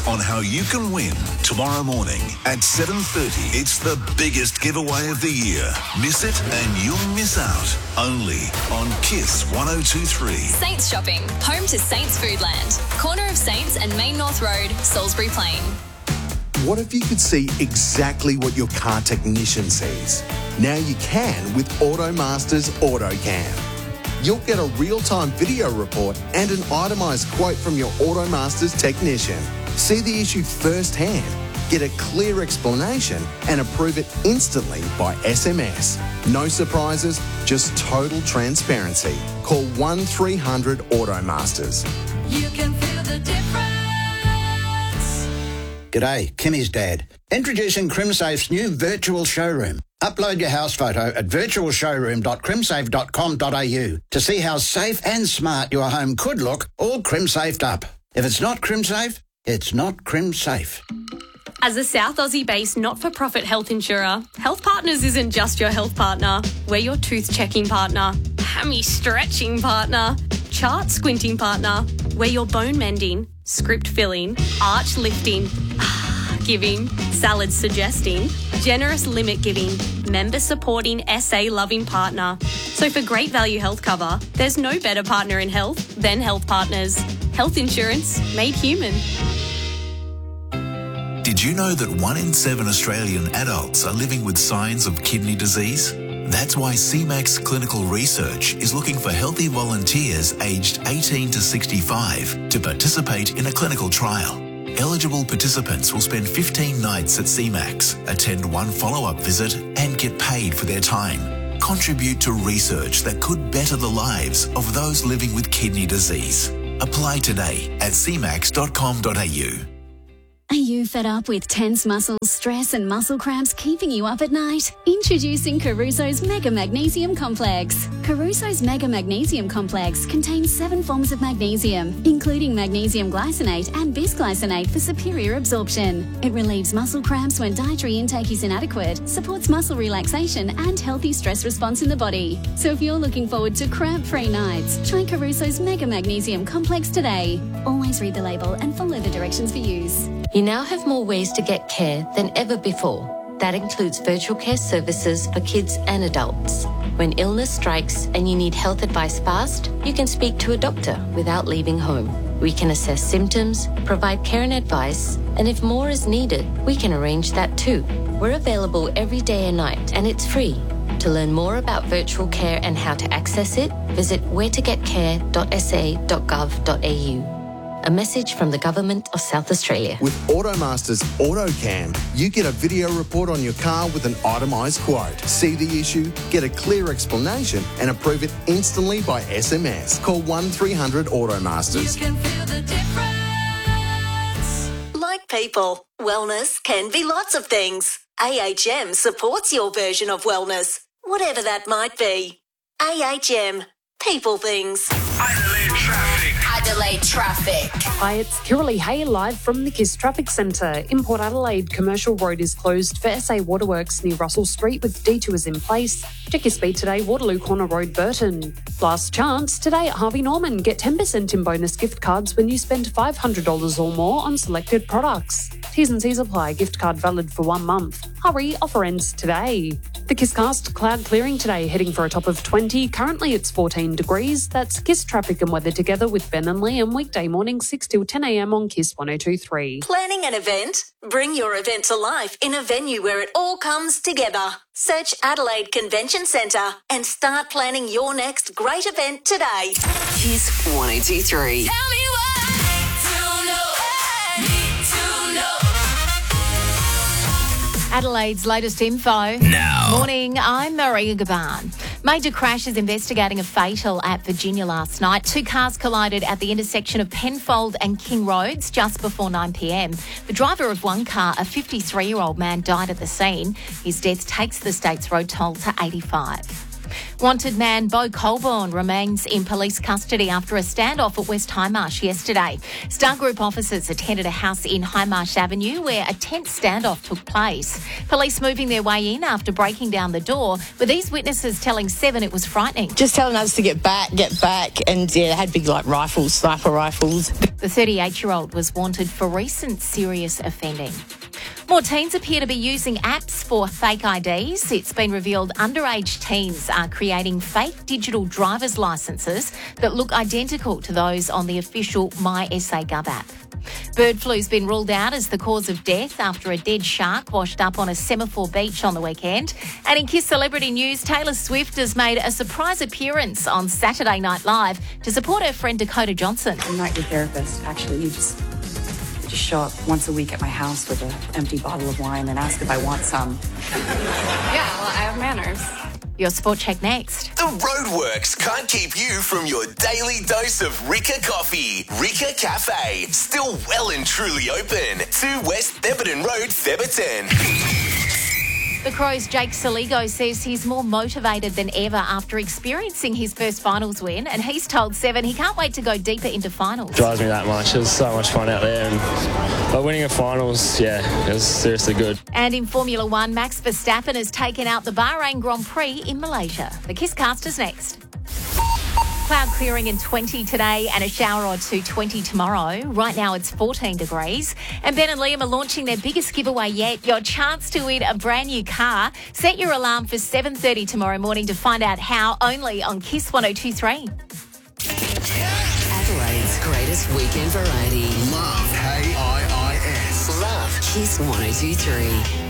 on how you can win tomorrow morning at 7:30. It's the biggest giveaway of the year. Miss it and you'll miss out. Only on KISS 102.3. Saints Shopping, home to Saints Foodland. Corner of Saints and Main North Road, Salisbury Plain. What if you could see exactly what your car technician sees? Now you can with AutoMasters AutoCam. You'll get a real-time video report and an itemised quote from your AutoMasters technician. See the issue firsthand, get a clear explanation and approve it instantly by SMS. No surprises, just total transparency. Call 1300 AutoMasters. You can feel the difference. G'day, Kimmy's dad. Introducing CrimSafe's new virtual showroom. Upload your house photo at virtualshowroom.crimsafe.com.au to see how safe and smart your home could look, all CrimSafed up. If it's not CrimSafe, it's not CrimSafe. As a South Aussie-based not-for-profit health insurer, Health Partners isn't just your health partner. We're your tooth-checking partner, hammy-stretching partner, chart-squinting partner. We're your bone-mending, script-filling, arch-lifting, giving, salad-suggesting, generous limit-giving, member-supporting, SA-loving partner. So for great value health cover, there's no better partner in health than Health Partners. Health insurance made human. Did you know that 1 in 7 Australian adults are living with signs of kidney disease? That's why CMAX Clinical Research is looking for healthy volunteers aged 18 to 65 to participate in a clinical trial. Eligible participants will spend 15 nights at CMAX, attend 1 follow-up visit and get paid for their time. Contribute to research that could better the lives of those living with kidney disease. Apply today at cmax.com.au. Are you fed up with tense muscles, stress and muscle cramps keeping you up at night? Introducing Caruso's Mega Magnesium Complex. Caruso's Mega Magnesium Complex contains 7 forms of magnesium, including magnesium glycinate and bisglycinate for superior absorption. It relieves muscle cramps when dietary intake is inadequate, supports muscle relaxation and healthy stress response in the body. So if you're looking forward to cramp-free nights, try Caruso's Mega Magnesium Complex today. Always read the label and follow the directions for use. You now have more ways to get care than ever before. That includes virtual care services for kids and adults. When illness strikes and you need health advice fast, you can speak to a doctor without leaving home. We can assess symptoms, provide care and advice, and if more is needed, we can arrange that too. We're available every day and night, and it's free. To learn more about virtual care and how to access it, visit whereToGetCare.sa.gov.au. A message from the Government of South Australia. With AutoMasters AutoCam, you get a video report on your car with an itemised quote. See the issue, get a clear explanation and approve it instantly by SMS. Call 1300 AutoMasters. You can feel the difference. Like people, wellness can be lots of things. AHM supports your version of wellness, whatever that might be. AHM, people things. Adelaide Traffic. Hi, it's Kiralee Hay live from the KISS Traffic Centre. In Port Adelaide, Commercial Road is closed for SA Waterworks near Russell Street with detours in place. Check your speed today, Waterloo Corner Road, Burton. Last chance today at Harvey Norman. Get 10% in bonus gift cards when you spend $500 or more on selected products. T's and C's apply. Gift card valid for 1 month. Hurry, offer ends today. The KISScast cloud clearing today, heading for a top of 20. Currently it's 14 degrees. That's KISS traffic and weather together with Ben and Liam, weekday morning 6 till 10 a.m. on KISS 102.3. Planning an event? Bring your event to life in a venue where it all comes together. Search Adelaide Convention Centre and start planning your next great event today. KISS 102.3. Tell me why. Adelaide's latest info. Now. Morning, I'm Maria Gaban. Major crash is investigating a fatal at Virginia last night. 2 cars collided at the intersection of Penfold and King Roads just before 9 p.m. The driver of one car, a 53-year-old man, died at the scene. His death takes the state's road toll to 85. Wanted man Bo Colborne remains in police custody after a standoff at West Highmarsh yesterday. Star Group officers attended a house in Highmarsh Avenue where a tense standoff took place. Police moving their way in after breaking down the door, with these witnesses telling Seven it was frightening. Just telling us to get back, and yeah, they had big rifles, sniper rifles. The 38-year-old was wanted for recent serious offending. More teens appear to be using apps for fake IDs. It's been revealed underage teens are creating fake digital driver's licences that look identical to those on the official MySAGov app. Bird flu's been ruled out as the cause of death after a dead shark washed up on a Semaphore beach on the weekend. And in Kiss Celebrity News, Taylor Swift has made a surprise appearance on Saturday Night Live to support her friend Dakota Johnson. I'm not your therapist, actually. You just show up once a week at my house with an empty bottle of wine and ask if I want some. Yeah, well, I have manners. Your Sport Check next. The Roadworks can't keep you from your daily dose of Rika coffee. Rika Cafe, still well and truly open. 2 West Theberton Road, Theberton. The Crows' Jake Saligo says he's more motivated than ever after experiencing his first finals win, and he's told Seven he can't wait to go deeper into finals. Drives me that much. It was so much fun out there, and by winning a finals, yeah, it was seriously good. And in Formula One, Max Verstappen has taken out the Bahrain Grand Prix in Malaysia. The Kisscasters next. Cloud clearing in 20 today and a shower or two 20 tomorrow. Right now it's 14 degrees. And Ben and Liam are launching their biggest giveaway yet, your chance to win a brand new car. Set your alarm for 7:30 tomorrow morning to find out how, only on Kiss 102.3. Adelaide's greatest weekend variety. Love KIIS. Love Kiss 102.3.